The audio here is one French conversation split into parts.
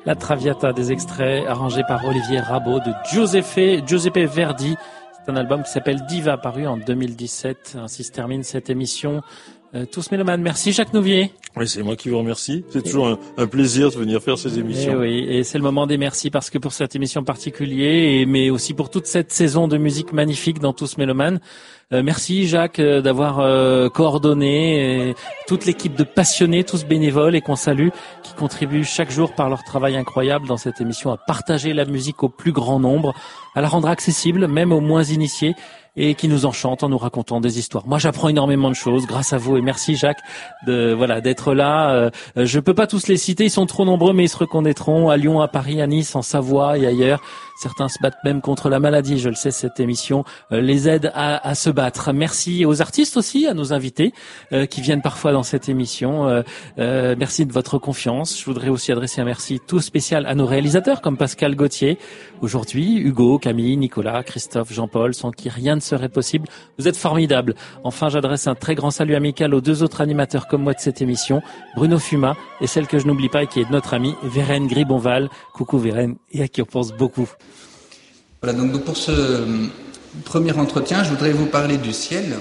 La Traviata, des extraits arrangés par Olivier Rabaud de Giuseppe Verdi. C'est un album qui s'appelle Diva, paru en 2017. Ainsi se termine cette émission. Tous mélomanes, merci Jacques Nouvier. Oui, c'est moi qui vous remercie. C'est toujours un plaisir de venir faire ces émissions. Et oui, et c'est le moment des merci parce que pour cette émission particulière, mais aussi pour toute cette saison de musique magnifique dans Tous mélomanes. Merci Jacques d'avoir coordonné toute l'équipe de passionnés, tous bénévoles et qu'on salue, qui contribuent chaque jour par leur travail incroyable dans cette émission à partager la musique au plus grand nombre, à la rendre accessible même aux moins initiés et qui nous enchantent en nous racontant des histoires. Moi, j'apprends énormément de choses grâce à vous et merci Jacques d'être là. Je peux pas tous les citer, ils sont trop nombreux, mais ils se reconnaîtront à Lyon, à Paris, à Nice, en Savoie et ailleurs. Certains se battent même contre la maladie, je le sais, cette émission les aide à se battre. Merci aux artistes aussi, à nos invités qui viennent parfois dans cette émission. Merci de votre confiance. Je voudrais aussi adresser un merci tout spécial à nos réalisateurs comme Pascal Gauthier. Aujourd'hui, Hugo, Camille, Nicolas, Christophe, Jean-Paul, sans qui rien ne serait possible. Vous êtes formidables. Enfin, j'adresse un très grand salut amical aux deux autres animateurs comme moi de cette émission, Bruno Fuma et celle que je n'oublie pas et qui est notre amie Vérène Gribonval. Coucou Vérène, et à qui on pense beaucoup. Voilà, donc pour ce premier entretien, je voudrais vous parler du ciel,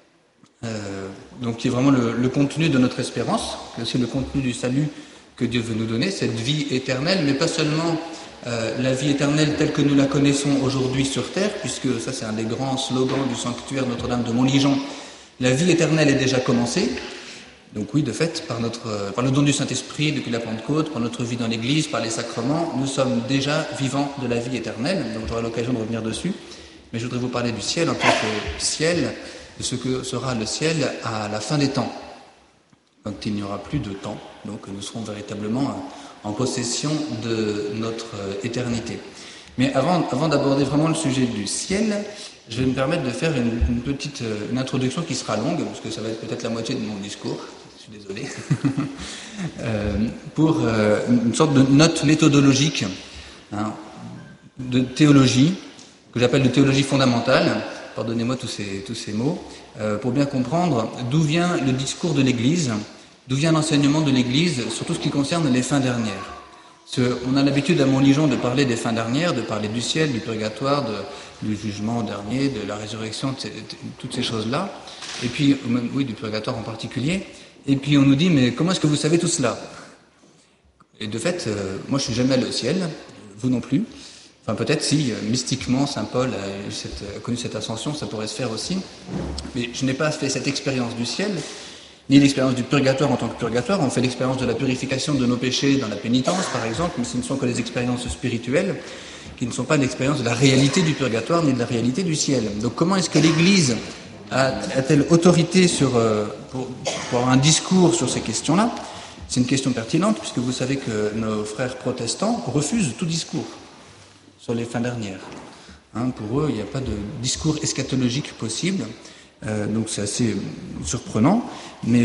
donc qui est vraiment le contenu de notre espérance, qui est aussi le contenu du salut que Dieu veut nous donner, cette vie éternelle, mais pas seulement la vie éternelle telle que nous la connaissons aujourd'hui sur terre, puisque ça c'est un des grands slogans du sanctuaire Notre-Dame de Montligeon. La vie éternelle est déjà commencée. Donc oui, de fait, par le don du Saint-Esprit depuis la Pentecôte, par notre vie dans l'Église, par les sacrements, nous sommes déjà vivants de la vie éternelle. Donc j'aurai l'occasion de revenir dessus. Mais je voudrais vous parler du ciel en tant que ciel, de ce que sera le ciel à la fin des temps, quand il n'y aura plus de temps. Donc nous serons véritablement en possession de notre éternité. Mais avant d'aborder vraiment le sujet du ciel, je vais me permettre de faire une introduction qui sera longue, parce que ça va être peut-être la moitié de mon discours. Je suis désolé. Pour une sorte de note méthodologique de théologie, que j'appelle de théologie fondamentale, pardonnez-moi tous ces mots, pour bien comprendre d'où vient le discours de l'Église, d'où vient l'enseignement de l'Église sur tout ce qui concerne les fins dernières. On a l'habitude à Montligeon de parler des fins dernières, de parler du ciel, du purgatoire, du jugement dernier, de la résurrection, toutes ces choses-là, et puis, oui, du purgatoire en particulier. Et puis on nous dit, mais comment est-ce que vous savez tout cela? Et de fait, moi je suis jamais allé au ciel, vous non plus. Enfin peut-être si, mystiquement, Saint Paul a connu cette ascension, ça pourrait se faire aussi. Mais je n'ai pas fait cette expérience du ciel, ni l'expérience du purgatoire en tant que purgatoire. On fait l'expérience de la purification de nos péchés dans la pénitence, par exemple, mais ce ne sont que des expériences spirituelles qui ne sont pas l'expérience de la réalité du purgatoire ni de la réalité du ciel. Donc comment est-ce que l'Église a-t-elle autorité pour avoir un discours sur ces questions-là? C'est une question pertinente, puisque vous savez que nos frères protestants refusent tout discours sur les fins dernières. Pour eux, il n'y a pas de discours eschatologique possible, donc c'est assez surprenant, mais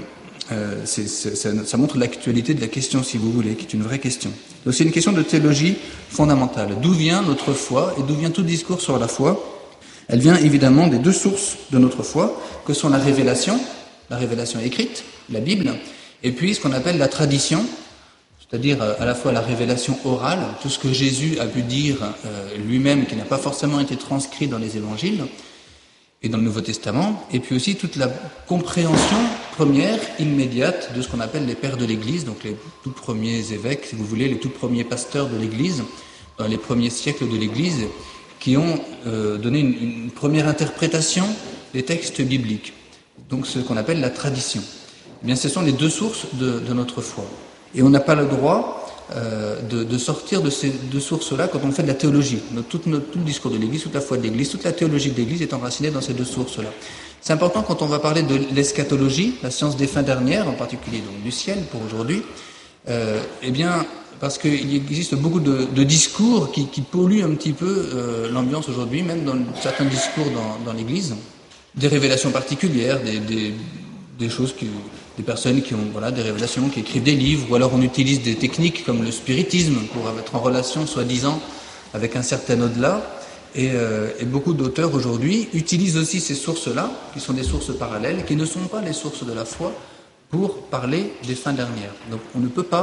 ça montre l'actualité de la question, si vous voulez, qui est une vraie question. Donc c'est une question de théologie fondamentale. D'où vient notre foi et d'où vient tout discours sur la foi? Elle vient évidemment des deux sources de notre foi, que sont la révélation écrite, la Bible, et puis ce qu'on appelle la tradition, c'est-à-dire à la fois la révélation orale, tout ce que Jésus a pu dire lui-même, qui n'a pas forcément été transcrit dans les évangiles et dans le Nouveau Testament, et puis aussi toute la compréhension première, immédiate, de ce qu'on appelle les pères de l'Église, donc les tout premiers évêques, si vous voulez, les tout premiers pasteurs de l'Église, dans les premiers siècles de l'Église, qui ont donné une première interprétation des textes bibliques. Donc ce qu'on appelle la tradition. Eh bien, ce sont les deux sources de notre foi. Et on n'a pas le droit de sortir de ces deux sources-là quand on fait de la théologie. Tout le discours de l'Église, toute la foi de l'Église, toute la théologie de l'Église est enracinée dans ces deux sources-là. C'est important quand on va parler de l'eschatologie, la science des fins dernières, en particulier donc du ciel pour aujourd'hui, eh bien, parce qu'il existe beaucoup de discours qui polluent un petit peu l'ambiance aujourd'hui, même dans certains discours dans l'Église, des révélations particulières, des choses des personnes qui ont des révélations, qui écrivent des livres, ou alors on utilise des techniques comme le spiritisme pour être en relation, soi-disant, avec un certain au-delà. Et beaucoup d'auteurs aujourd'hui utilisent aussi ces sources-là, qui sont des sources parallèles, qui ne sont pas les sources de la foi, pour parler des fins dernières. Donc on ne peut pas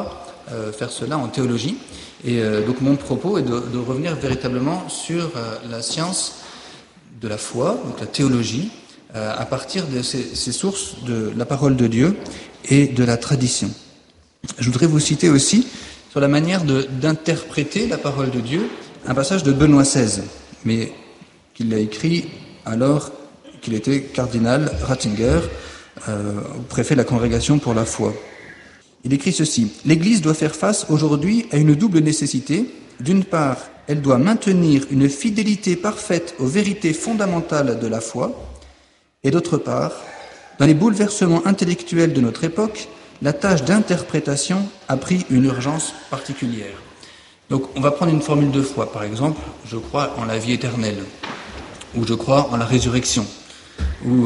faire cela en théologie. Et donc mon propos est de revenir véritablement sur la science de la foi, donc la théologie, à partir de ces sources de la parole de Dieu et de la tradition. Je voudrais vous citer aussi sur la manière d'interpréter la parole de Dieu, un passage de Benoît XVI, mais qu'il a écrit alors qu'il était cardinal Ratzinger, préfet de la Congrégation pour la foi. Il écrit ceci: « L'Église doit faire face aujourd'hui à une double nécessité. D'une part, elle doit maintenir une fidélité parfaite aux vérités fondamentales de la foi, et d'autre part, dans les bouleversements intellectuels de notre époque, la tâche d'interprétation a pris une urgence particulière. » Donc on va prendre une formule de foi, par exemple, je crois en la vie éternelle, ou je crois en la résurrection, ou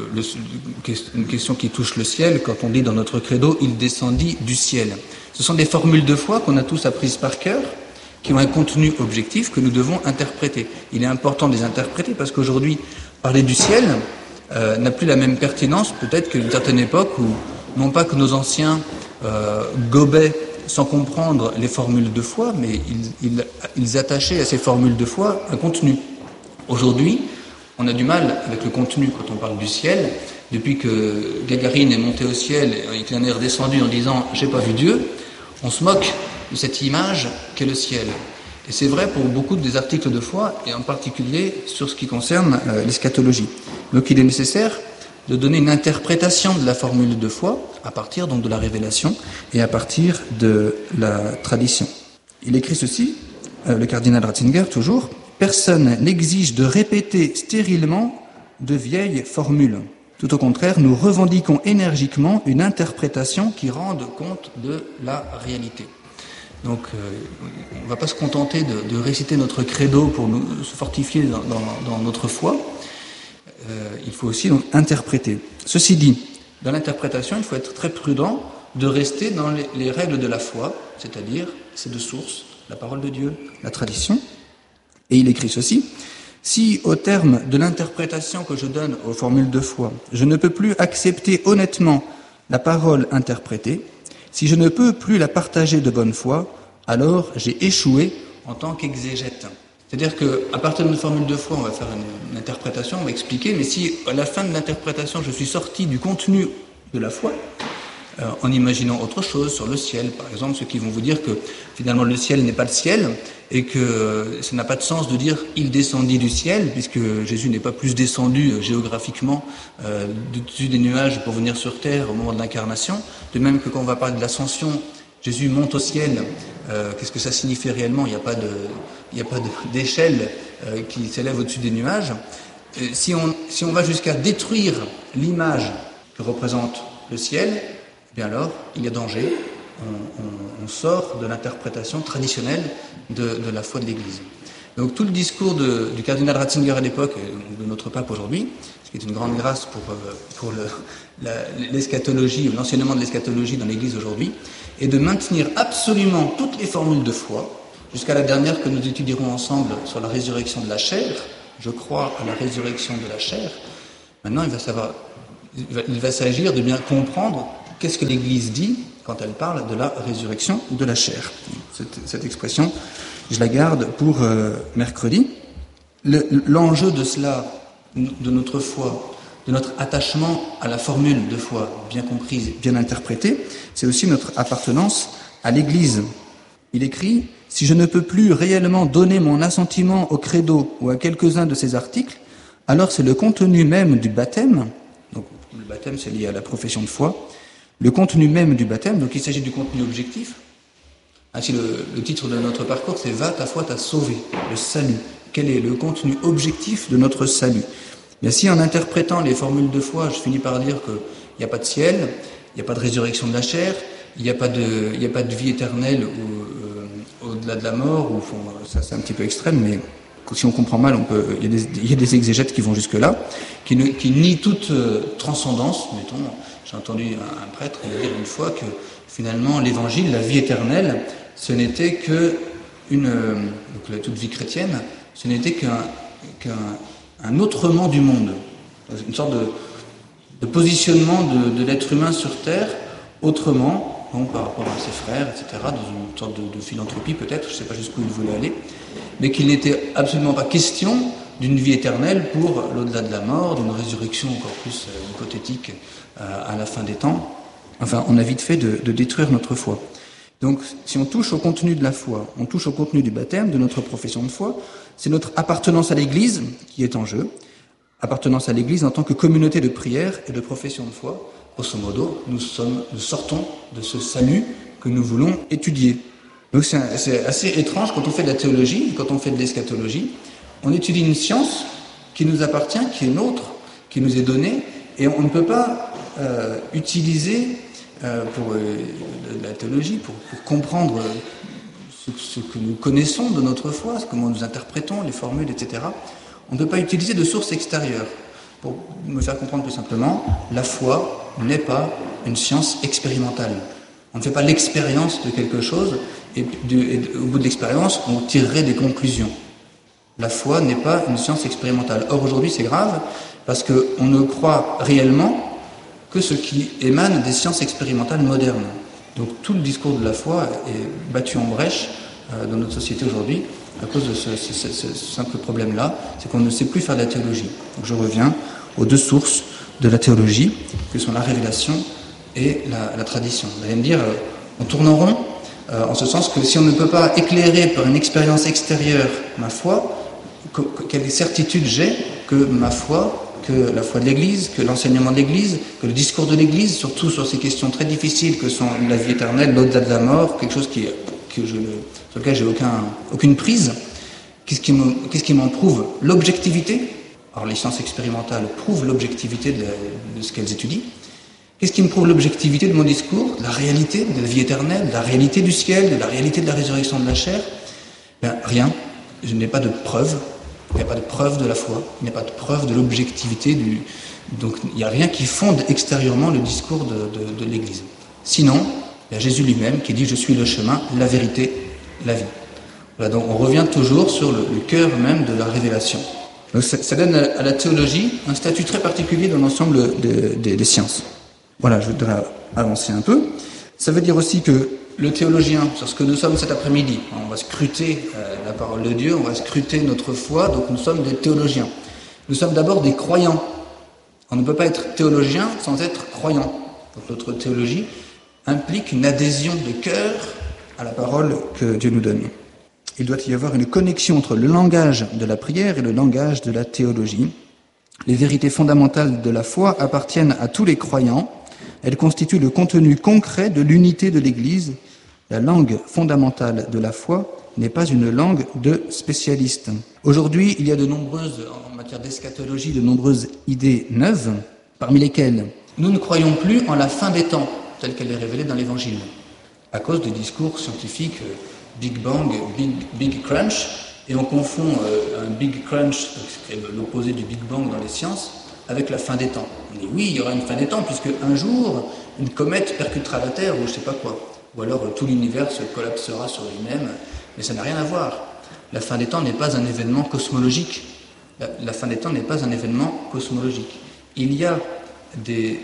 une question qui touche le ciel, quand on dit dans notre credo « il descendit du ciel ». Ce sont des formules de foi qu'on a tous apprises par cœur, qui ont un contenu objectif que nous devons interpréter. Il est important de les interpréter parce qu'aujourd'hui, parler du ciel n'a plus la même pertinence peut-être qu'à une certaine époque où, non pas que nos anciens gobaient sans comprendre les formules de foi, mais ils attachaient à ces formules de foi un contenu. Aujourd'hui, on a du mal avec le contenu quand on parle du ciel. Depuis que Gagarine est monté au ciel et qu'il en est redescendu en disant « j'ai pas vu Dieu », on se moque de cette image qu'est le ciel. Et c'est vrai pour beaucoup des articles de foi, et en particulier sur ce qui concerne l'eschatologie. Donc il est nécessaire de donner une interprétation de la formule de foi à partir donc de la révélation et à partir de la tradition. Il écrit ceci, le cardinal Ratzinger toujours: « Personne n'exige de répéter stérilement de vieilles formules. Tout au contraire, nous revendiquons énergiquement une interprétation qui rende compte de la réalité. » Donc, on ne va pas se contenter de réciter notre credo pour se fortifier dans notre foi. Il faut aussi donc interpréter. Ceci dit, dans l'interprétation, il faut être très prudent de rester dans les règles de la foi, c'est-à-dire ces deux sources, la parole de Dieu, la tradition. Et il écrit ceci: « Si, au terme de l'interprétation que je donne aux formules de foi, je ne peux plus accepter honnêtement la parole interprétée, si je ne peux plus la partager de bonne foi, alors j'ai échoué en tant qu'exégète. » C'est-à-dire qu'à partir d'une formule de foi, on va faire une interprétation, on va expliquer, mais si à la fin de l'interprétation, je suis sorti du contenu de la foi, en imaginant autre chose sur le ciel, par exemple, ceux qui vont vous dire que finalement le ciel n'est pas le ciel, et que ça n'a pas de sens de dire « il descendit du ciel », puisque Jésus n'est pas plus descendu géographiquement du-dessus des nuages pour venir sur terre au moment de l'incarnation, de même que quand on va parler de l'ascension, Jésus monte au ciel, qu'est-ce que ça signifie réellement? Il n'y a pas d'échelle qui s'élève au-dessus des nuages. Si on va jusqu'à détruire l'image que représente le ciel, eh bien alors, il y a danger. On sort de l'interprétation traditionnelle de la foi de l'Église. Donc tout le discours du cardinal Ratzinger à l'époque, de notre pape aujourd'hui, ce qui est une grande grâce pour l'eschatologie, ou l'enseignement de l'eschatologie dans l'Église aujourd'hui, est de maintenir absolument toutes les formules de foi, jusqu'à la dernière que nous étudierons ensemble sur la résurrection de la chair. Je crois à la résurrection de la chair. Maintenant, il va s'agir de bien comprendre qu'est-ce que l'Église dit quand elle parle de la résurrection de la chair. Cette expression, je la garde pour mercredi. L'enjeu de cela, de notre foi, de notre attachement à la formule de foi bien comprise, bien interprétée, c'est aussi notre appartenance à l'Église. Il écrit: « Si je ne peux plus réellement donner mon assentiment au credo ou à quelques-uns de ces articles, alors c'est le contenu même du baptême. » Donc le baptême, c'est lié à la profession de foi. Le contenu même du baptême, donc il s'agit du contenu objectif. Ainsi, le titre de notre parcours, c'est « Va, ta foi t'a sauvé », le salut. Quel est le contenu objectif de notre salut? Bien, si en interprétant les formules de foi, je finis par dire qu'il n'y a pas de ciel, il n'y a pas de résurrection de la chair, il n'y a pas de vie éternelle au-delà de la mort, ou ça c'est un petit peu extrême, mais si on comprend mal, il y a des exégètes qui vont jusque-là, qui nient toute transcendance. Mettons, j'ai entendu un prêtre dire une fois que finalement l'évangile, la vie éternelle, ce n'était que donc toute vie chrétienne, ce n'était qu'un autrement du monde, une sorte de positionnement de l'être humain sur terre autrement, donc par rapport à ses frères, etc., dans une sorte de philanthropie peut-être, je ne sais pas jusqu'où il voulait aller, mais qu'il n'était absolument pas question d'une vie éternelle pour l'au-delà de la mort, d'une résurrection encore plus hypothétique à la fin des temps. Enfin, on a vite fait de détruire notre foi. Donc, si on touche au contenu de la foi, on touche au contenu du baptême, de notre profession de foi, c'est notre appartenance à l'Église qui est en jeu. Appartenance à l'Église en tant que communauté de prière et de profession de foi. Grosso modo, nous sortons de ce salut que nous voulons étudier. Donc c'est assez étrange quand on fait de la théologie, quand on fait de l'eschatologie. On étudie une science qui nous appartient, qui est nôtre, qui nous est donnée, et on ne peut pas utiliser pour la théologie, pour comprendre ce que nous connaissons de notre foi, comment nous interprétons les formules, etc. On ne peut pas utiliser de sources extérieures. Pour me faire comprendre plus simplement, la foi n'est pas une science expérimentale. On ne fait pas l'expérience de quelque chose et au bout de l'expérience, on tirerait des conclusions. La foi n'est pas une science expérimentale. Or, aujourd'hui, c'est grave parce qu'on ne croit réellement que ce qui émane des sciences expérimentales modernes. Donc, tout le discours de la foi est battu en brèche dans notre société aujourd'hui à cause de ce simple problème-là, c'est qu'on ne sait plus faire de la théologie. Donc, je reviens aux deux sources de la théologie, que sont la révélation et la tradition. Vous allez me dire, on tourne en rond, en ce sens que si on ne peut pas éclairer par une expérience extérieure ma foi, quelle certitude j'ai que ma foi, que la foi de l'Église, que l'enseignement de l'Église, que le discours de l'Église, surtout sur ces questions très difficiles que sont la vie éternelle, l'au-delà de la mort, quelque chose sur lequel j'ai aucune prise. Qu'est-ce qui m'en prouve l'objectivité? Alors les sciences expérimentales prouvent l'objectivité de ce qu'elles étudient. Qu'est-ce qui me prouve l'objectivité de mon discours, de la réalité de la vie éternelle, de la réalité du ciel, de la réalité de la résurrection de la chair? Rien. Je n'ai pas de preuve. Il n'y a pas de preuve de la foi. Il n'y a pas de preuve de l'objectivité donc il n'y a rien qui fonde extérieurement le discours de l'Église. Sinon, il y a Jésus lui-même qui dit « Je suis le chemin, la vérité, la vie ». Voilà, donc on revient toujours sur le cœur même de la révélation. Donc ça donne à la théologie un statut très particulier dans l'ensemble des sciences. Voilà, je voudrais avancer un peu. Ça veut dire aussi que le théologien, sur ce que nous sommes cet après-midi, on va scruter la parole de Dieu, on va scruter notre foi, donc nous sommes des théologiens. Nous sommes d'abord des croyants. On ne peut pas être théologien sans être croyant. Donc notre théologie implique une adhésion de cœur à la parole que Dieu nous donne. Il doit y avoir une connexion entre le langage de la prière et le langage de la théologie. Les vérités fondamentales de la foi appartiennent à tous les croyants. Elles constituent le contenu concret de l'unité de l'Église. La langue fondamentale de la foi n'est pas une langue de spécialistes. Aujourd'hui, il y a en matière d'eschatologie, de nombreuses idées neuves, parmi lesquelles nous ne croyons plus en la fin des temps, telle qu'elle est révélée dans l'Évangile, à cause des discours scientifiques Big Bang, Big Crunch, et on confond un Big Crunch, qui est l'opposé du Big Bang dans les sciences, avec la fin des temps. On dit oui, il y aura une fin des temps, puisque un jour, une comète percutera la Terre, ou je ne sais pas quoi. Ou alors tout l'univers se collapsera sur lui-même, mais ça n'a rien à voir. La fin des temps n'est pas un événement cosmologique. La fin des temps n'est pas un événement cosmologique. Il y a des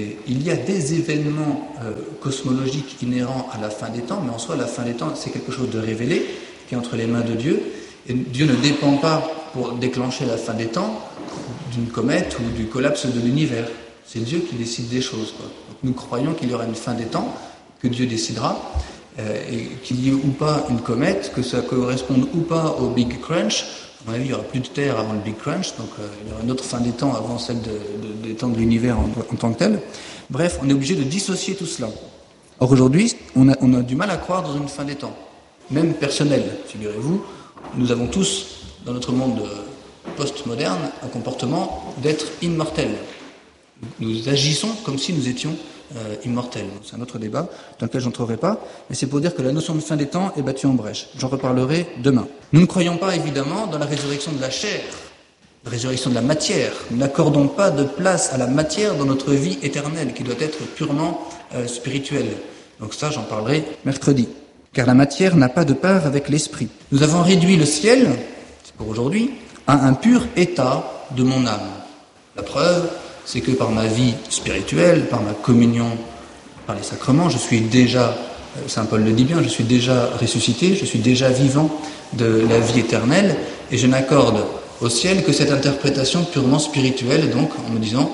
événements cosmologiques inhérents à la fin des temps, mais en soi, la fin des temps, c'est quelque chose de révélé, qui est entre les mains de Dieu. Et Dieu ne dépend pas, pour déclencher la fin des temps, d'une comète ou du collapse de l'univers. C'est Dieu qui décide des choses, quoi. Donc, nous croyons qu'il y aura une fin des temps, que Dieu décidera, et qu'il y ait ou pas une comète, que ça corresponde ou pas au Big Crunch. À mon avis, il n'y aura plus de Terre avant le Big Crunch, donc il y aura une autre fin des temps avant celle des temps de l'univers en tant que tel. Bref, on est obligé de dissocier tout cela. Or aujourd'hui, on a du mal à croire dans une fin des temps, même personnelle. Figurez-vous, nous avons tous, dans notre monde post-moderne, un comportement d'être immortel. Nous agissons comme si nous étions immortels. C'est un autre débat dans lequel je n'entrerai pas, mais c'est pour dire que la notion de fin des temps est battue en brèche. J'en reparlerai demain. Nous ne croyons pas évidemment dans la résurrection de la chair, la résurrection de la matière. Nous n'accordons pas de place à la matière dans notre vie éternelle, qui doit être purement spirituelle. Donc ça, j'en parlerai mercredi. Car la matière n'a pas de part avec l'esprit. Nous avons réduit le ciel, c'est pour aujourd'hui, à un pur état de mon âme. La preuve, c'est que par ma vie spirituelle, par ma communion par les sacrements, je suis déjà, Saint Paul le dit bien, je suis déjà ressuscité, je suis déjà vivant de la vie éternelle, et je n'accorde au ciel que cette interprétation purement spirituelle, donc en me disant,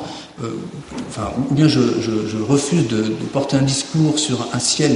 ou bien je refuse de porter un discours sur un ciel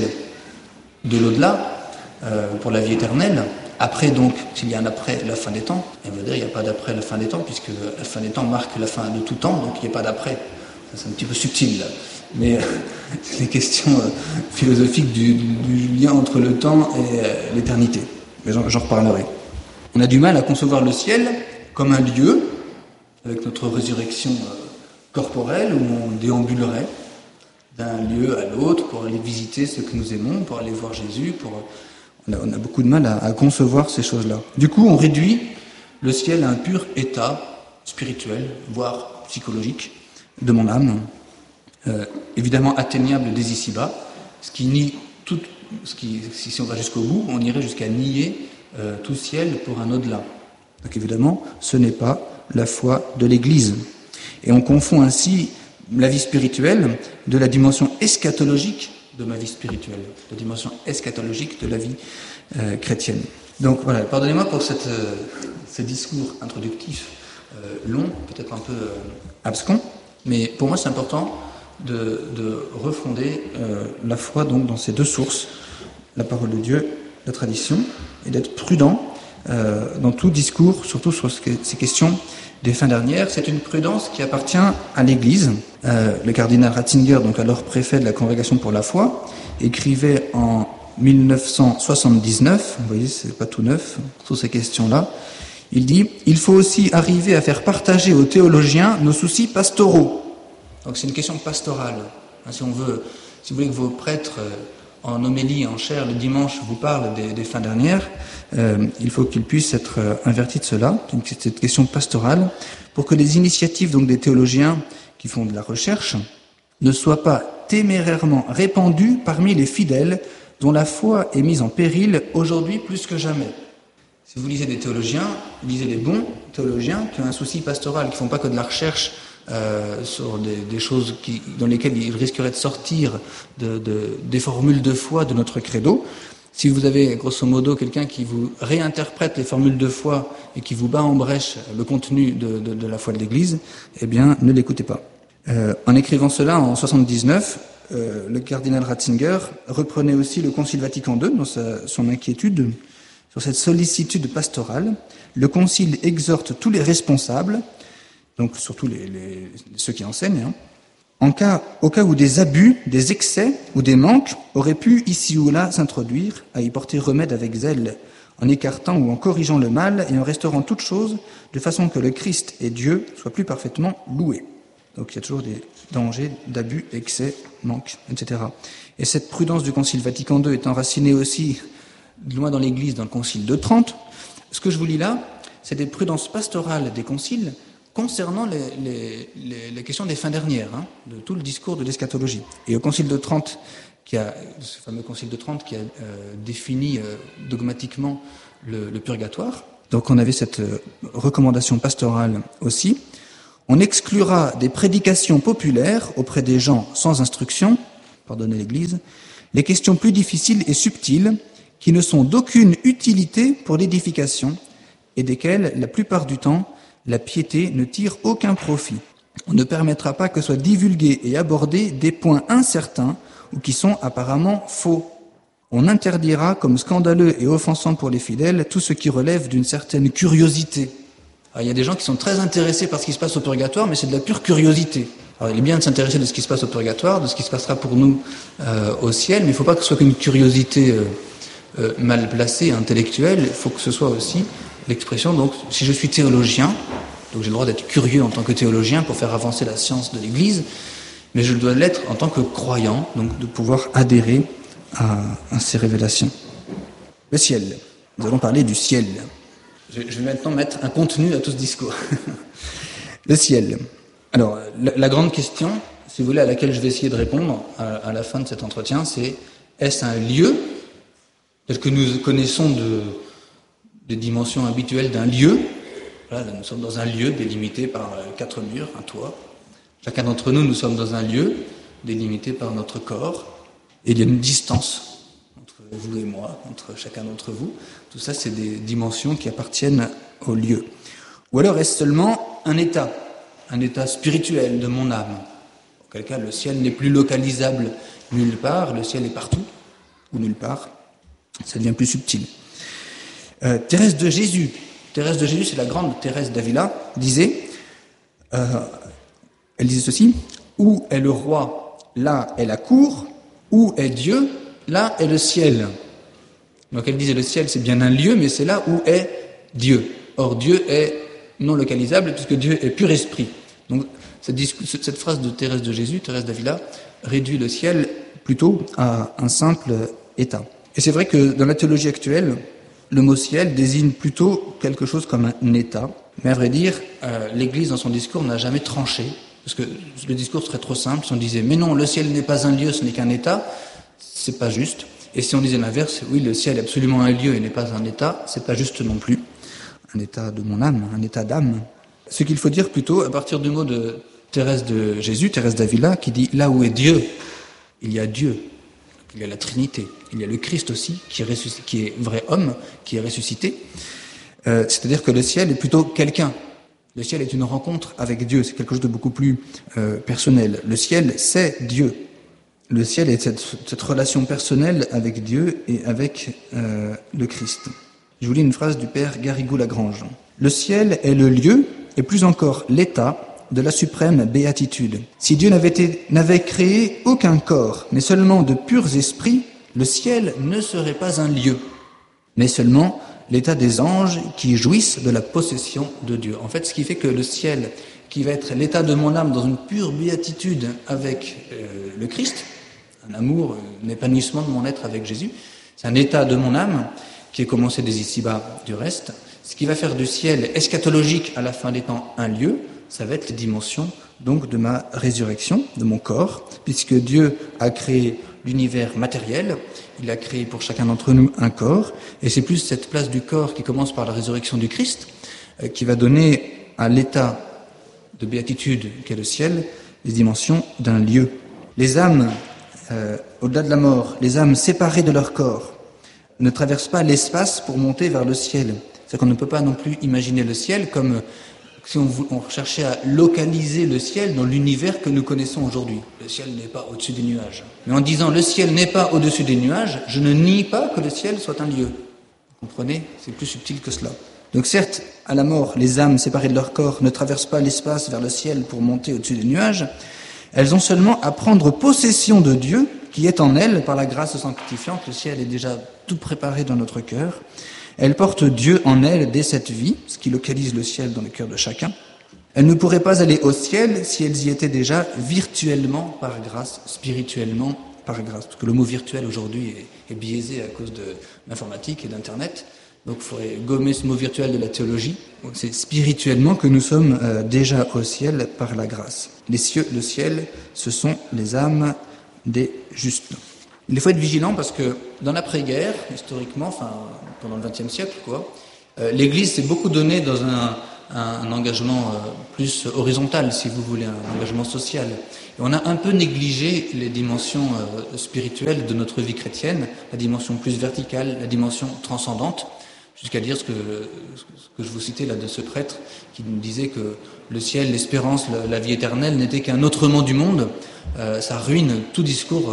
de l'au-delà pour la vie éternelle. Après, donc, s'il y a un après la fin des temps, on va dire il n'y a pas d'après la fin des temps, puisque la fin des temps marque la fin de tout temps, donc il n'y a pas d'après. Ça, c'est un petit peu subtil, là. Mais les questions philosophiques du lien entre le temps et l'éternité. Mais j'en reparlerai. On a du mal à concevoir le ciel comme un lieu, avec notre résurrection corporelle, où on déambulerait d'un lieu à l'autre pour aller visiter ceux que nous aimons, pour aller voir Jésus, on a beaucoup de mal à concevoir ces choses-là. Du coup, on réduit le ciel à un pur état spirituel, voire psychologique, de mon âme, évidemment atteignable dès ici-bas, ce qui nie tout, si on va jusqu'au bout, on irait jusqu'à nier tout ciel pour un au-delà. Donc évidemment, ce n'est pas la foi de l'Église. Et on confond ainsi la vie spirituelle de la dimension eschatologique de ma vie spirituelle, la dimension eschatologique de la vie chrétienne. Donc voilà, pardonnez-moi pour ce discours introductif long, peut-être un peu abscon, mais pour moi c'est important de refonder la foi donc dans ces deux sources, la parole de Dieu, la tradition, et d'être prudent dans tout discours, surtout sur ces questions des fins dernières. C'est une prudence qui appartient à l'Église. Le cardinal Ratzinger, donc alors préfet de la Congrégation pour la foi, écrivait en 1979, vous voyez, c'est pas tout neuf, sur ces questions-là. Il dit « Il faut aussi arriver à faire partager aux théologiens nos soucis pastoraux. » Donc c'est une question pastorale. Si vous voulez que vos prêtres en homélie, en chair, le dimanche, vous parlent des fins dernières, il faut qu'ils puissent être avertis de cela, donc c'est cette question pastorale, pour que les initiatives donc des théologiens qui font de la recherche ne soient pas témérairement répandues parmi les fidèles dont la foi est mise en péril aujourd'hui plus que jamais. Si vous lisez des théologiens, lisez les bons théologiens qui ont un souci pastoral, qui ne font pas que de la recherche sur des choses dans lesquelles ils risqueraient de sortir des formules de foi de notre credo. Si vous avez grosso modo quelqu'un qui vous réinterprète les formules de foi et qui vous bat en brèche le contenu de la foi de l'Église, eh bien ne l'écoutez pas. En écrivant cela en 79, le cardinal Ratzinger reprenait aussi le Concile Vatican II dans son inquiétude sur cette sollicitude pastorale. Le Concile exhorte tous les responsables, donc surtout ceux qui enseignent, au cas où des abus, des excès ou des manques auraient pu ici ou là s'introduire, à y porter remède avec zèle, en écartant ou en corrigeant le mal et en restaurant toute chose, de façon que le Christ et Dieu soient plus parfaitement loués. Donc il y a toujours des dangers d'abus, excès, manques, etc. Et cette prudence du Concile Vatican II est enracinée aussi loin dans l'Église, dans le Concile de Trente. Ce que je vous lis là, c'est des prudences pastorales des conciles concernant les questions des fins dernières, de tout le discours de l'eschatologie. Et au Concile de Trente, ce fameux Concile de Trente qui a défini dogmatiquement le purgatoire, donc on avait cette recommandation pastorale aussi. On exclura des prédications populaires auprès des gens sans instruction, pardonnez l'Église, les questions plus difficiles et subtiles qui ne sont d'aucune utilité pour l'édification et desquelles, la plupart du temps, la piété ne tire aucun profit. On ne permettra pas que soient divulgués et abordés des points incertains ou qui sont apparemment faux. On interdira comme scandaleux et offensant pour les fidèles tout ce qui relève d'une certaine curiosité. Alors, il y a des gens qui sont très intéressés par ce qui se passe au purgatoire, mais c'est de la pure curiosité. Alors, il est bien de s'intéresser de ce qui se passe au purgatoire, de ce qui se passera pour nous au ciel, mais il ne faut pas que ce soit qu'une curiosité mal placée, intellectuelle. Il faut que ce soit aussi l'expression, donc, si je suis théologien, donc j'ai le droit d'être curieux en tant que théologien pour faire avancer la science de l'Église, mais je dois l'être en tant que croyant, donc de pouvoir adhérer à ces révélations. Le ciel. Nous allons parler du ciel. Je vais maintenant mettre un contenu à tout ce discours. Le ciel. Alors, la grande question, si vous voulez, à laquelle je vais essayer de répondre à la fin de cet entretien, c'est est-ce un lieu tel que nous connaissons des dimensions habituelles d'un lieu? Voilà, là, nous sommes dans un lieu délimité par 4 murs, un toit. Chacun d'entre nous, nous sommes dans un lieu délimité par notre corps. Et il y a une distance entre vous et moi, entre chacun d'entre vous. Tout ça, c'est des dimensions qui appartiennent au lieu. Ou alors est-ce seulement un état spirituel de mon âme? Auquel cas, le ciel n'est plus localisable nulle part, le ciel est partout, ou nulle part. Ça devient plus subtil. Thérèse de Jésus, c'est la grande Thérèse d'Avila, disait, elle disait ceci: où est le roi, là est la cour, où est Dieu, là est le ciel. Donc elle disait le ciel c'est bien un lieu, mais c'est là où est Dieu. Or Dieu est non localisable puisque Dieu est pur esprit. Donc cette phrase de Thérèse de Jésus, Thérèse d'Avila, réduit le ciel plutôt à un simple état. Et c'est vrai que dans la théologie actuelle, le mot ciel désigne plutôt quelque chose comme un état. Mais à vrai dire, l'Église dans son discours n'a jamais tranché, parce que le discours serait trop simple si on disait mais non, le ciel n'est pas un lieu, ce n'est qu'un état. C'est pas juste. Et si on disait l'inverse, oui, le ciel est absolument un lieu et n'est pas un état, c'est pas juste non plus. Un état de mon âme, un état d'âme. Ce qu'il faut dire plutôt, à partir du mot de Thérèse de Jésus, Thérèse d'Avila, qui dit là où est Dieu, il y a Dieu, il y a la Trinité, il y a le Christ aussi, qui est vrai homme, qui est ressuscité. C'est-à-dire que le ciel est plutôt quelqu'un. Le ciel est une rencontre avec Dieu, c'est quelque chose de beaucoup plus personnel. Le ciel, c'est Dieu. Le ciel est cette relation personnelle avec Dieu et avec le Christ. Je vous lis une phrase du père Garrigou-Lagrange. Le ciel est le lieu, et plus encore l'état, de la suprême béatitude. Si Dieu n'avait créé aucun corps, mais seulement de purs esprits, le ciel ne serait pas un lieu, mais seulement l'état des anges qui jouissent de la possession de Dieu. En fait, ce qui fait que le ciel, qui va être l'état de mon âme dans une pure béatitude avec le Christ, un amour, un épanouissement de mon être avec Jésus, c'est un état de mon âme qui est commencé dès ici-bas du reste. Ce qui va faire du ciel eschatologique à la fin des temps un lieu, ça va être les dimensions donc de ma résurrection, de mon corps, puisque Dieu a créé l'univers matériel, il a créé pour chacun d'entre nous un corps, et c'est plus cette place du corps qui commence par la résurrection du Christ, qui va donner à l'état de béatitude qu'est le ciel, les dimensions d'un lieu. Les âmes, au-delà de la mort, les âmes séparées de leur corps, ne traversent pas l'espace pour monter vers le ciel. C'est-à-dire qu'on ne peut pas non plus imaginer le ciel comme si on cherchait à localiser le ciel dans l'univers que nous connaissons aujourd'hui. Le ciel n'est pas au-dessus des nuages. Mais en disant le ciel n'est pas au-dessus des nuages, je ne nie pas que le ciel soit un lieu. Vous comprenez ? C'est plus subtil que cela. Donc certes, à la mort, les âmes séparées de leur corps ne traversent pas l'espace vers le ciel pour monter au-dessus des nuages. Elles ont seulement à prendre possession de Dieu, qui est en elles par la grâce sanctifiante. Le ciel est déjà tout préparé dans notre cœur. Elles portent Dieu en elles dès cette vie, ce qui localise le ciel dans le cœur de chacun. Elles ne pourraient pas aller au ciel si elles y étaient déjà virtuellement par grâce, spirituellement par grâce. Parce que le mot virtuel aujourd'hui est biaisé à cause de l'informatique et d'Internet. Donc il faudrait gommer ce mot virtuel de la théologie. Donc, c'est spirituellement que nous sommes déjà au ciel par la grâce. Les cieux, le ciel, ce sont les âmes des justes. Il faut être vigilant parce que dans l'après-guerre, historiquement, enfin pendant le XXe siècle, l'Église s'est beaucoup donnée dans un engagement plus horizontal, si vous voulez, un engagement social. Et on a un peu négligé les dimensions spirituelles de notre vie chrétienne, la dimension plus verticale, la dimension transcendante, jusqu'à dire ce que je vous citais là de ce prêtre qui nous disait que le ciel, l'espérance, la vie éternelle n'était qu'un autrement du monde. Ça ruine tout discours,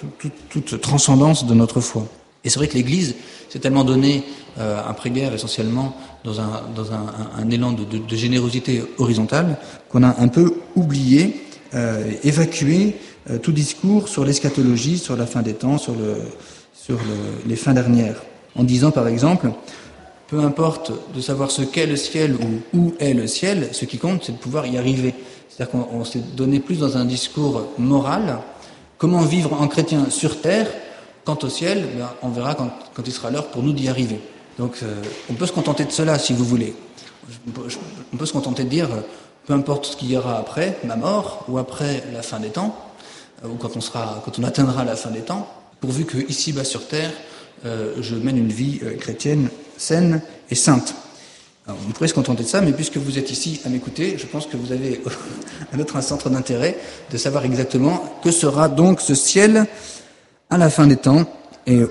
toute transcendance de notre foi. Et c'est vrai que l'Église s'est tellement donnée après-guerre essentiellement dans un élan de générosité horizontale qu'on a un peu oublié, évacué tout discours sur l'eschatologie, sur la fin des temps, sur les fins dernières. En disant par exemple, peu importe de savoir ce qu'est le ciel ou où est le ciel, ce qui compte c'est de pouvoir y arriver. C'est-à-dire qu'on s'est donné plus dans un discours moral, comment vivre en chrétien sur terre. Quant au ciel, on verra quand il sera l'heure pour nous d'y arriver. Donc on peut se contenter de cela si vous voulez. On peut se contenter de dire, peu importe ce qu'il y aura après ma mort ou après la fin des temps, ou quand on atteindra la fin des temps, pourvu que ici-bas sur terre, je mène une vie chrétienne saine et sainte. Alors, on pourrait se contenter de ça, mais puisque vous êtes ici à m'écouter, je pense que vous avez un centre d'intérêt de savoir exactement que sera donc ce ciel à la fin des temps, et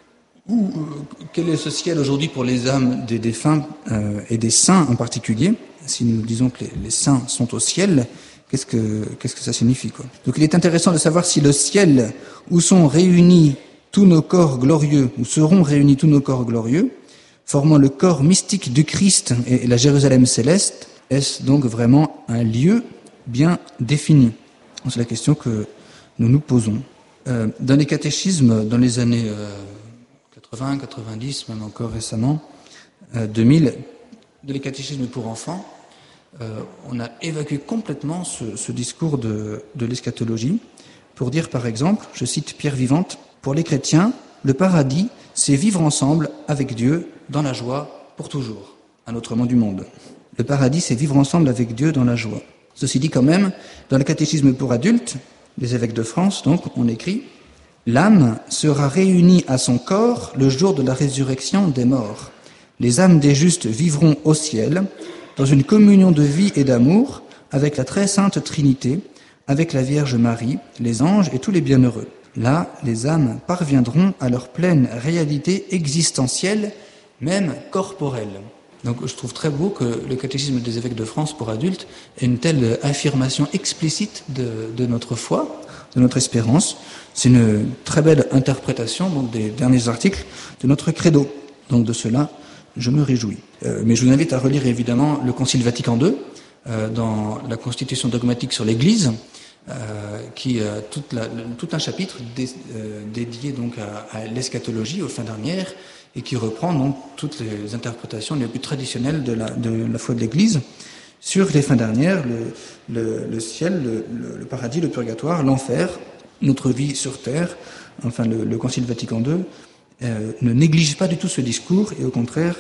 quel est ce ciel aujourd'hui pour les âmes des défunts et des saints en particulier. Si nous disons que les saints sont au ciel, qu'est-ce que ça signifie, quoi? Donc il est intéressant de savoir si le ciel où sont réunis tous nos corps glorieux, où seront réunis tous nos corps glorieux, formant le corps mystique du Christ et la Jérusalem céleste, est-ce donc vraiment un lieu bien défini? C'est la question que nous nous posons. Dans les catéchismes, dans les années 80, 90, même encore récemment, 2000, de les catéchismes pour enfants, on a évacué complètement ce discours de l'eschatologie pour dire, par exemple, je cite Pierre Vivante, « Pour les chrétiens, le paradis, c'est vivre ensemble avec Dieu dans la joie pour toujours. » Un autre mot du monde. Le paradis, c'est vivre ensemble avec Dieu dans la joie. Ceci dit, quand même, dans le catéchisme pour adultes, des évêques de France, donc, on écrit « L'âme sera réunie à son corps le jour de la résurrection des morts. Les âmes des justes vivront au ciel, dans une communion de vie et d'amour, avec la très sainte Trinité, avec la Vierge Marie, les anges et tous les bienheureux. Là, les âmes parviendront à leur pleine réalité existentielle, même corporelle. » Donc je trouve très beau que le catéchisme des évêques de France pour adultes ait une telle affirmation explicite de notre foi, de notre espérance. C'est une très belle interprétation donc, des derniers articles de notre credo. Donc de cela, je me réjouis. Mais je vous invite à relire évidemment le Concile Vatican II dans la Constitution dogmatique sur l'Église, qui a tout un chapitre dédié donc à l'eschatologie, aux fins dernières, et qui reprend donc toutes les interprétations les plus traditionnelles de la foi de l'Église sur les fins dernières, le ciel, le paradis, le purgatoire, l'enfer, notre vie sur terre. Enfin, le Concile Vatican II ne néglige pas du tout ce discours et au contraire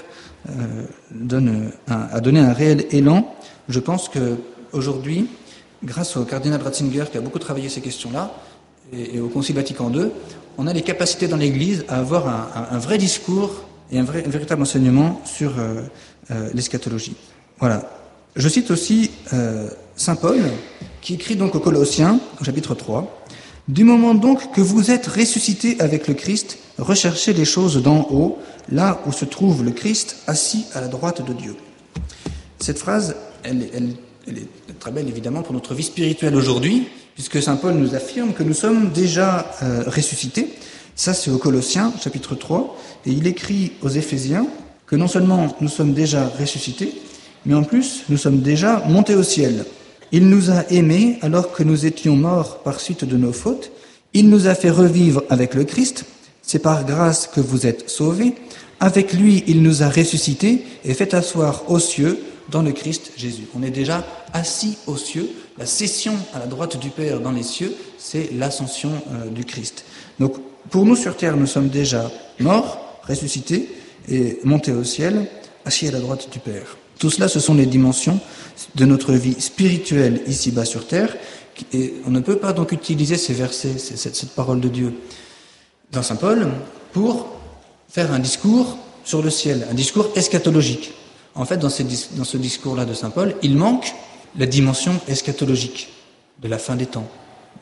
a donné un réel élan. Je pense que aujourd'hui, grâce au cardinal Ratzinger qui a beaucoup travaillé ces questions-là et au Concile Vatican II, on a les capacités dans l'Église à avoir un vrai discours et un véritable enseignement sur l'eschatologie. Voilà. Je cite aussi saint Paul qui écrit donc aux Colossiens, au chapitre 3, « Du moment donc que vous êtes ressuscités avec le Christ, recherchez les choses d'en haut, là où se trouve le Christ assis à la droite de Dieu. » Cette phrase, elle est très belle évidemment pour notre vie spirituelle aujourd'hui, puisque saint Paul nous affirme que nous sommes déjà ressuscités. Ça, c'est aux Colossiens, chapitre 3, et il écrit aux Éphésiens que non seulement nous sommes déjà ressuscités, mais en plus, nous sommes déjà montés au ciel. Il nous a aimés alors que nous étions morts par suite de nos fautes. Il nous a fait revivre avec le Christ. C'est par grâce que vous êtes sauvés. Avec lui, il nous a ressuscités et fait asseoir aux cieux dans le Christ Jésus. On est déjà assis aux cieux. La session à la droite du Père dans les cieux, c'est l'ascension du Christ. Donc, pour nous sur terre, nous sommes déjà morts, ressuscités et montés au ciel, assis à la droite du Père. Tout cela, ce sont les dimensions de notre vie spirituelle ici-bas sur terre. Et on ne peut pas donc utiliser ces versets, cette parole de Dieu dans saint Paul pour faire un discours sur le ciel, un discours eschatologique. En fait, dans ce discours-là de saint Paul, il manque la dimension eschatologique de la fin des temps.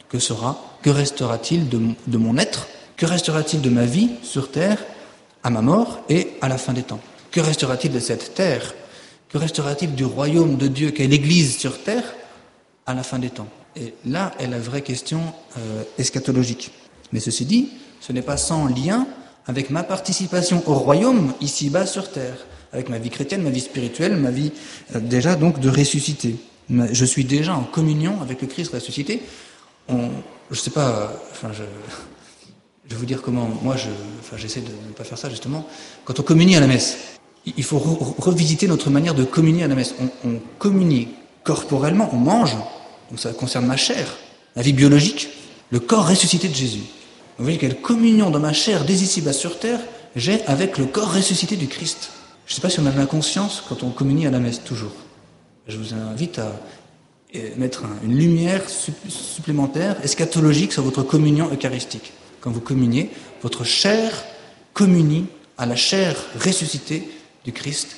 Que restera-t-il de mon être? Que restera-t-il de ma vie sur terre à ma mort et à la fin des temps? Que restera-t-il de cette terre? Que restera-t-il du royaume de Dieu qu'est l'Église sur terre à la fin des temps? Et là est la vraie question eschatologique. Mais ceci dit, ce n'est pas sans lien avec ma participation au royaume ici-bas sur terre, avec ma vie chrétienne, ma vie spirituelle, ma vie déjà donc de ressuscité. Je suis déjà en communion avec le Christ ressuscité. Je sais pas, je vais vous dire comment, j'essaie de ne pas faire ça justement. Quand on communie à la messe, il faut revisiter notre manière de communier à la messe. On communie corporellement, on mange, donc ça concerne ma chair, la vie biologique, le corps ressuscité de Jésus. Vous voyez quelle communion dans ma chair dès ici-bas sur terre j'ai avec le corps ressuscité du Christ. Je ne sais pas si on a de la conscience quand on communie à la messe, toujours. Je vous invite à mettre une lumière supplémentaire, eschatologique, sur votre communion eucharistique. Quand vous communiez, votre chair communie à la chair ressuscitée du Christ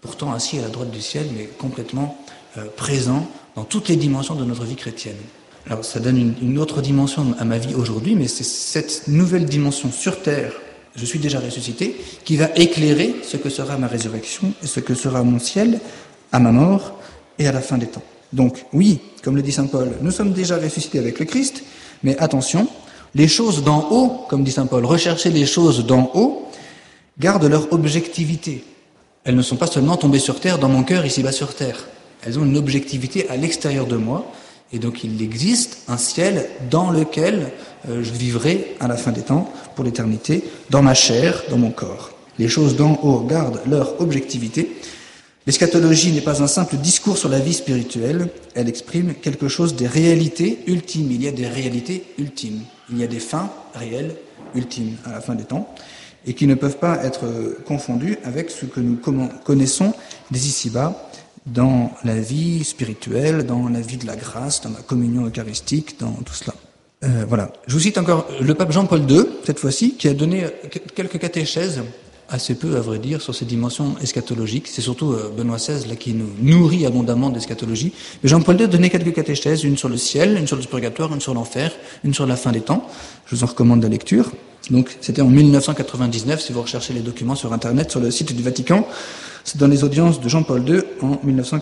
pourtant assis à la droite du ciel, mais complètement présent dans toutes les dimensions de notre vie chrétienne. Alors ça donne une autre dimension à ma vie aujourd'hui, mais c'est cette nouvelle dimension sur terre, je suis déjà ressuscité, qui va éclairer ce que sera ma résurrection et ce que sera mon ciel à ma mort et à la fin des temps. Donc oui, comme le dit saint Paul, nous sommes déjà ressuscités avec le Christ, mais attention, les choses d'en haut, comme dit saint Paul, rechercher les choses d'en haut, gardent leur objectivité. Elles ne sont pas seulement tombées sur terre, dans mon cœur, ici-bas sur terre. Elles ont une objectivité à l'extérieur de moi, et donc il existe un ciel dans lequel je vivrai à la fin des temps, pour l'éternité, dans ma chair, dans mon corps. Les choses d'en haut gardent leur objectivité. L'eschatologie n'est pas un simple discours sur la vie spirituelle, elle exprime quelque chose des réalités ultimes. Il y a des réalités ultimes. Il y a des fins réelles, ultimes, à la fin des temps, et qui ne peuvent pas être confondues avec ce que nous connaissons des ici-bas, dans la vie spirituelle, dans la vie de la grâce, dans la communion eucharistique, dans tout cela. Voilà. Je vous cite encore le pape Jean-Paul II, cette fois-ci, qui a donné quelques catéchèses, assez peu à vrai dire, sur ces dimensions eschatologiques. C'est surtout Benoît XVI là, qui nous nourrit abondamment d'eschatologie. Mais Jean-Paul II a donné quelques catéchèses, une sur le ciel, une sur le purgatoire, une sur l'enfer, une sur la fin des temps. Je vous en recommande la lecture. Donc c'était en 1999, si vous recherchez les documents sur Internet, sur le site du Vatican. C'est dans les audiences de Jean-Paul II en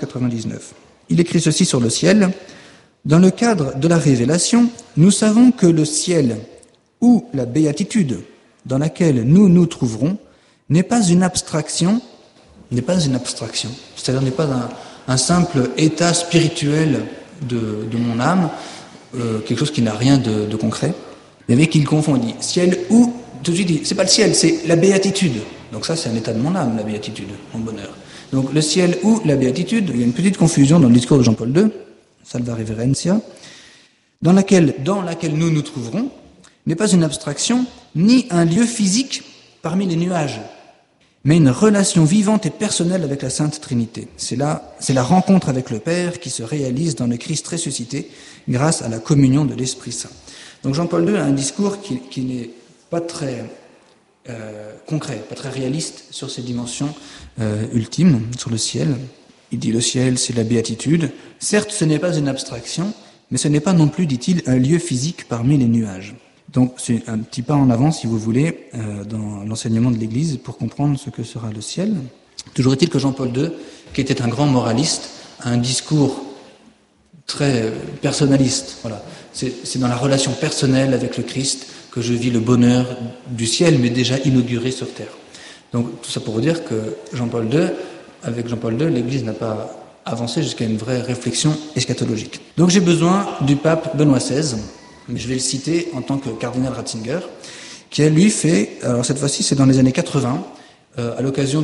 1999. Il écrit ceci sur le ciel. Dans le cadre de la révélation, nous savons que le ciel, ou la béatitude dans laquelle nous nous trouverons, n'est pas une abstraction, c'est-à-dire n'est pas un simple état spirituel de mon âme, quelque chose qui n'a rien de concret, mais qu'il confond, il dit ciel ou, tout de suite il dit, c'est pas le ciel, c'est la béatitude. Donc ça, c'est un état de mon âme, la béatitude, mon bonheur. Donc le ciel ou la béatitude, il y a une petite confusion dans le discours de Jean-Paul II, Salva Reverencia, dans laquelle nous nous trouverons, n'est pas une abstraction, ni un lieu physique parmi les nuages, mais une relation vivante et personnelle avec la Sainte Trinité. C'est la rencontre avec le Père qui se réalise dans le Christ ressuscité grâce à la communion de l'Esprit Saint. Donc Jean-Paul II a un discours qui n'est pas très concret, pas très réaliste sur ces dimensions ultimes, sur le ciel. Il dit le ciel, c'est la béatitude. Certes, ce n'est pas une abstraction, mais ce n'est pas non plus, dit-il, un lieu physique parmi les nuages. Donc c'est un petit pas en avant, si vous voulez, dans l'enseignement de l'Église pour comprendre ce que sera le ciel. Toujours est-il que Jean-Paul II, qui était un grand moraliste, a un discours très personnaliste. Voilà. C'est dans la relation personnelle avec le Christ que je vis le bonheur du ciel, mais déjà inauguré sur terre. Donc tout ça pour vous dire que avec Jean-Paul II, l'Église n'a pas avancé jusqu'à une vraie réflexion eschatologique. Donc j'ai besoin du pape Benoît XVI, mais je vais le citer en tant que cardinal Ratzinger, qui a lui fait, alors cette fois-ci c'est dans les années 80, à l'occasion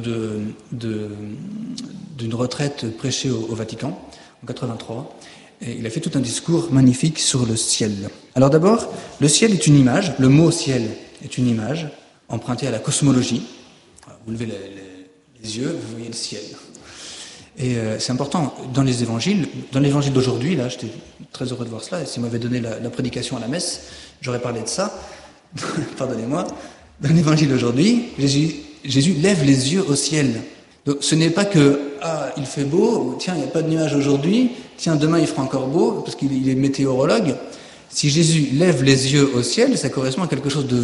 d'une retraite prêchée au Vatican, en 83, et il a fait tout un discours magnifique sur le ciel. Alors d'abord, le ciel est une image, le mot ciel est une image empruntée à la cosmologie. Vous levez les yeux, vous voyez le ciel. Et c'est important, dans l'évangile d'aujourd'hui, là, j'étais très heureux de voir cela, et si m'avait donné la prédication à la messe, j'aurais parlé de ça, pardonnez-moi, dans l'évangile d'aujourd'hui, Jésus lève les yeux au ciel. Donc ce n'est pas que, il fait beau, tiens, il n'y a pas de nuages aujourd'hui, tiens, demain il fera encore beau, parce qu'il est météorologue. Si Jésus lève les yeux au ciel, ça correspond à quelque chose de